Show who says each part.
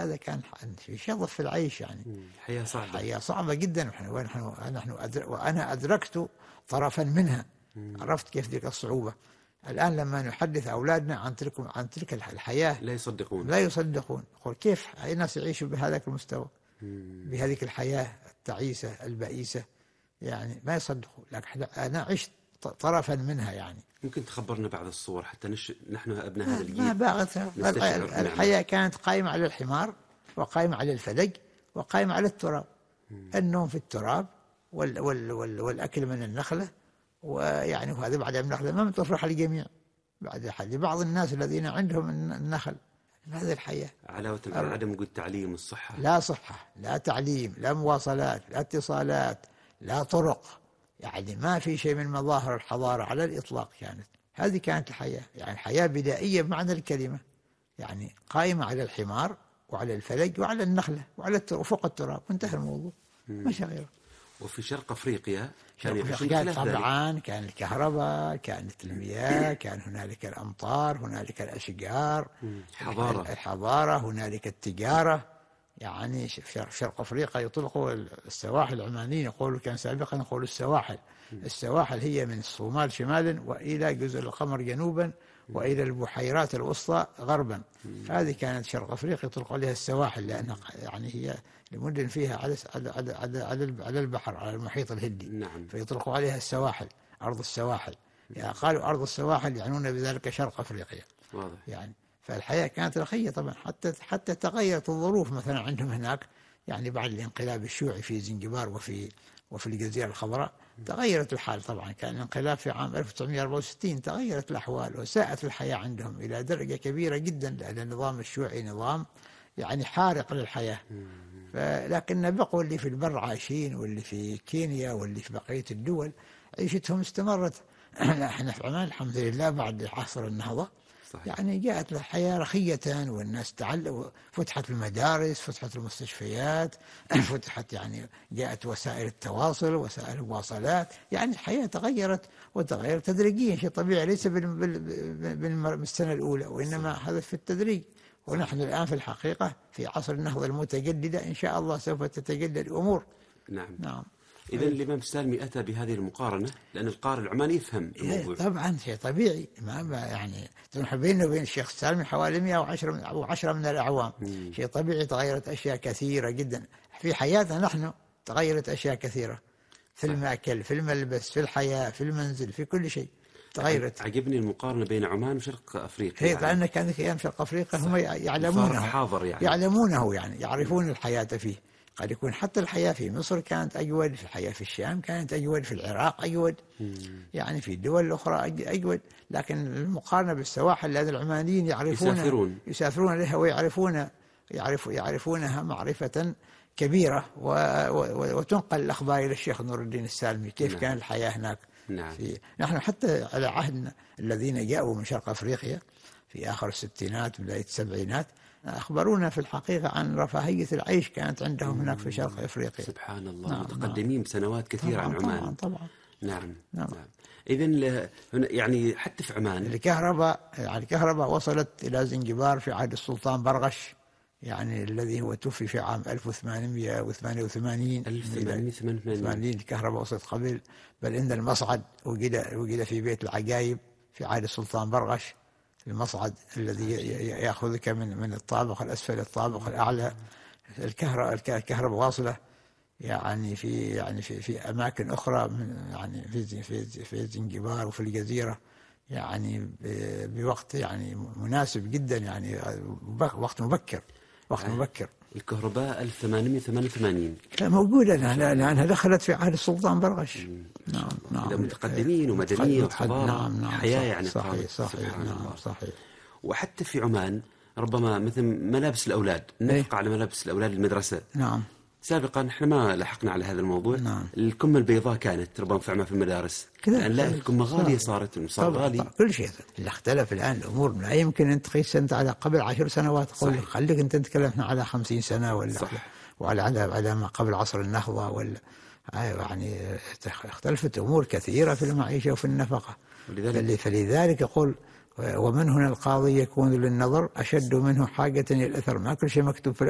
Speaker 1: هذا كان في شظف في العيش يعني.
Speaker 2: حياة صعبة،
Speaker 1: حياة صعبة جدا. وأنا أدركت طرفا منها، عرفت كيف ذيك الصعوبة. الآن لما نحدث أولادنا عن تلك الحياة لا يصدقون. يقول كيف الناس يعيشوا بهذاك المستوى، بهذه الحياة التعيسة البئيسة، يعني ما يصدقوا. لكن أنا عشت طرفا منها يعني.
Speaker 2: ممكن تخبرنا بعض الصور حتى نحن أبناء هذا الجيل
Speaker 1: ما باغتها. الحياة كانت قائمة على الحمار، وقائمة على الفلج، وقائمة على التراب. النوم في التراب والأكل من النخلة، ويعني وهذا بعد النخلة ما متفرح للجميع، بعض الناس الذين عندهم النخل. هذه الحياة.
Speaker 2: علاوة على عدم وجود تعليم والصحة،
Speaker 1: لا صحة، لا تعليم، لا مواصلات، لا اتصالات، لا طرق، يعني ما في شيء من مظاهر الحضارة على الإطلاق كانت. هذه كانت الحياة، يعني حياة بدائية بمعنى الكلمة، يعني قائمة على الحمار وعلى الفلج وعلى النخلة وعلى وفوق التراب، وانتهى الموضوع، ما غيره.
Speaker 2: وفي شرق أفريقيا
Speaker 1: كان طبعا كان الكهرباء، كانت المياه، كان هنالك الأمطار، هنالك الأشجار، الحضارة، هنالك التجارة. يعني في شرق أفريقيا يطلقوا السواحل العمانيين، يقولوا كان سابقا يقولوا السواحل هي من الصومال شمالا وإلى جزر القمر جنوبا وإلى البحيرات الوسطى غربا. هذه كانت شرق أفريقيا يطلق عليها السواحل، لأنها يعني هي المدن فيها على البحر، على المحيط الهندي.
Speaker 2: نعم.
Speaker 1: فيطلقوا عليها السواحل، أرض السواحل. يعني قالوا أرض السواحل يعنون بذلك شرق أفريقيا.
Speaker 2: واضح.
Speaker 1: يعني فالحياة كانت رخية طبعا، حتى تغيرت الظروف مثلا عندهم هناك، يعني بعد الانقلاب الشيوعي في زنجبار وفي الجزيرة الخضراء تغيرت الحال طبعا. كان الانقلاب في عام 1964، تغيرت الأحوال وساءت الحياة عندهم إلى درجة كبيرة جدا، لأن النظام الشيوعي نظام يعني حارق للحياة. لكن بقوا اللي في البر عايشين، واللي في كينيا واللي في بقية الدول عيشتهم استمرت. احنا في عمان الحمد لله بعد عصر النهضة صحيح. يعني جاءت الحياة رخية، والناس فتحت المدارس، فتحت المستشفيات، فتحت يعني جاءت وسائل التواصل، وسائل المواصلات. يعني الحياة تغيرت تدريجيا، شيء طبيعي، ليس بالسنة الأولى، وإنما هذا في التدريج. ونحن الآن في الحقيقة في عصر النهضة المتجددة، إن شاء الله سوف تتجدد الأمور.
Speaker 2: نعم. إذا الإمام السالمي أتى بهذه المقارنة لأن القارئ العماني يفهم الموضوع.
Speaker 1: طبعا شيء طبيعي، ما يعني بينه وبين الشيخ السالمي حوالي 110 من الأعوام. شيء طبيعي، تغيرت أشياء كثيرة جدا في حياتنا نحن، تغيرت أشياء كثيرة في المأكل، في الملبس، في الحياة، في المنزل، في كل شيء تغيرت.
Speaker 2: عجبني المقارنة بين عمان وشرق أفريقيا.
Speaker 1: هي لأن كان في أيام شرق أفريقيا هم يعلمونه، يعني يعرفون الحياة فيه. قد يكون حتى الحياة في مصر كانت أجود، في الحياة في الشام كانت أجود، في العراق أجود، يعني في الدول الأخرى أجود. لكن المقارنة بالسواحل، لأن العمانيين يسافرون لها ويعرفونها معرفة كبيرة، وتنقل الأخبار إلى الشيخ نور الدين السالمي كيف كان الحياة هناك.
Speaker 2: نعم.
Speaker 1: نحن حتى على عهدنا الذين جاءوا من شرق أفريقيا في آخر الستينات بداية السبعينات أخبرونا في الحقيقة عن رفاهية العيش كانت عندهم هناك في شرق أفريقيا.
Speaker 2: سبحان الله. متقدمين بسنوات كثيرة عن عمان.
Speaker 1: طبعا.
Speaker 2: نعم. إذن يعني حتى في عمان
Speaker 1: الكهرباء وصلت إلى زنجبار في عهد السلطان برغش، يعني الذي هو توفي في عام 1888. الكهرباء وصلت قبل، بل إن المصعد وجد في بيت العجائب في عهد السلطان برغش، المصعد الذي يأخذك من الطابق الأسفل الطابق الأعلى. الكهرباء واصلة يعني في أماكن أخرى، يعني في زنجبار وفي الجزيرة، يعني بوقت يعني مناسب جدا، يعني وقت مبكر.
Speaker 2: الكهرباء 1888
Speaker 1: موجودة لأنها دخلت في عهد السلطان برغش.
Speaker 2: نعم. متقدمين ومدنية وحضارة.
Speaker 1: نعم.
Speaker 2: حياة يعني
Speaker 1: صحيح. نعم. صحيح.
Speaker 2: وحتى في عمان ربما مثل ملابس الأولاد، نفق على ملابس الأولاد المدرسة.
Speaker 1: نعم.
Speaker 2: سابقا احنا ما لحقنا على هذا الموضوع.
Speaker 1: نعم.
Speaker 2: الكمة البيضاء كانت ربما في عمان في المدارس، الآن لا، الكمة غالية صارت، المصاب غالي.
Speaker 1: كل شيء اللي اختلف الآن الأمور. لا يمكن أن تقيس أنت على قبل 10 سنوات، خليك أنت تتكلم على 50 سنة وعلى ما قبل عصر النهضة يعني اختلفت أمور كثيرة في المعيشة وفي النفقة. فلذلك يقول ومن هنا القاضي يكون للنظر أشد منه حاجة إلى الأثر. ما كل شيء مكتوب في